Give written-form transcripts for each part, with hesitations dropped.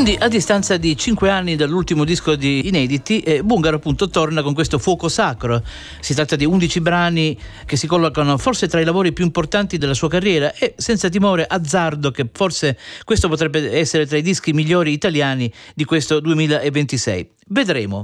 Quindi a distanza di 5 anni dall'ultimo disco di inediti, Bungaro appunto torna con questo Fuoco Sacro. Si tratta di 11 brani che si collocano forse tra i lavori più importanti della sua carriera e senza timore azzardo che forse questo potrebbe essere tra i dischi migliori italiani di questo 2026. Vedremo,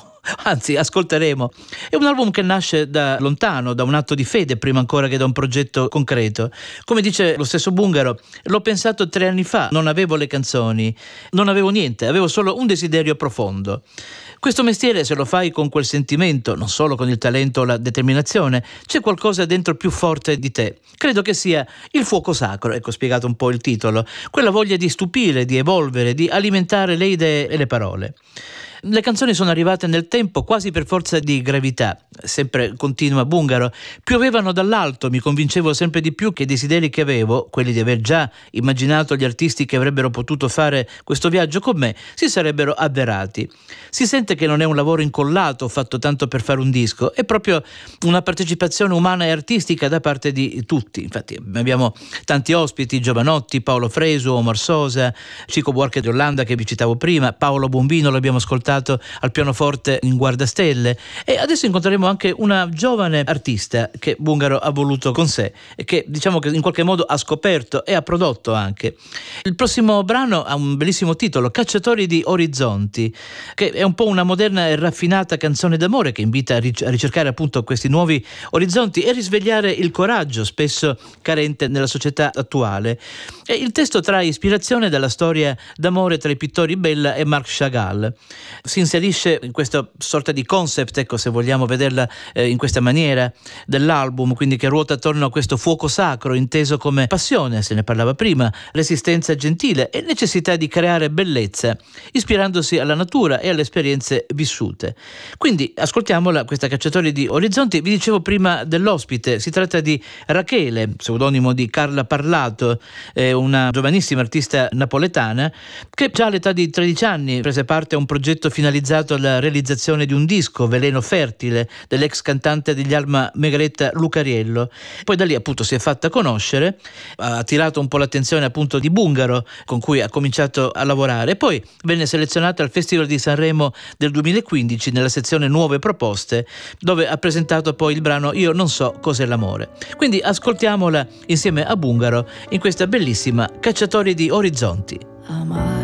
anzi ascolteremo. È un album che nasce da lontano, da un atto di fede prima ancora che da un progetto concreto. Come dice lo stesso Bungaro, l'ho pensato 3 anni fa, non avevo le canzoni, non avevo niente, avevo solo un desiderio profondo. Questo mestiere, se lo fai con quel sentimento, non solo con il talento o la determinazione, c'è qualcosa dentro più forte di te. Credo che sia il fuoco sacro, ecco spiegato un po' il titolo, quella voglia di stupire, di evolvere, di alimentare le idee e le parole. Le canzoni sono arrivate nel tempo quasi per forza di gravità, sempre continua Bungaro. Piovevano dall'alto, mi convincevo sempre di più che i desideri che avevo, quelli di aver già immaginato gli artisti che avrebbero potuto fare questo viaggio con me, si sarebbero avverati. Si sente che non è un lavoro incollato fatto tanto per fare un disco, è proprio una partecipazione umana e artistica da parte di tutti. Infatti abbiamo tanti ospiti, Giovanotti, Paolo Fresu, Omar Sosa, Chico Buarque di Olanda che vi citavo prima, Paolo Bombino l'abbiamo ascoltato al pianoforte in Guardastelle, e adesso incontreremo anche una giovane artista che Bungaro ha voluto con sé e che diciamo che in qualche modo ha scoperto e ha prodotto anche. Il prossimo brano ha un bellissimo titolo, Cacciatori di Orizzonti, che è un po' una moderna e raffinata canzone d'amore che invita a ricercare appunto questi nuovi orizzonti e risvegliare il coraggio spesso carente nella società attuale. E il testo trae ispirazione dalla storia d'amore tra i pittori Bella e Marc Chagall. Si inserisce in questa sorta di concept, ecco, se vogliamo vederla in questa maniera, dell'album, quindi che ruota attorno a questo fuoco sacro inteso come passione, se ne parlava prima, resistenza gentile e necessità di creare bellezza, ispirandosi alla natura e alle esperienze vissute. Quindi ascoltiamola, questa Cacciatori di Orizzonti. Vi dicevo prima dell'ospite, si tratta di Rachele, pseudonimo di Carla Parlato, una giovanissima artista napoletana che già all'età di 13 anni prese parte a un progetto finalizzato alla realizzazione di un disco, Veleno Fertile, dell'ex cantante degli Alma Megretta Lucariello. Poi da lì appunto si è fatta conoscere, ha attirato un po' l'attenzione appunto di Bungaro, con cui ha cominciato a lavorare, e poi venne selezionata al Festival di Sanremo del 2015 nella sezione Nuove Proposte, dove ha presentato poi il brano Io non so cos'è l'amore. Quindi ascoltiamola insieme a Bungaro in questa bellissima Cacciatori di Orizzonti.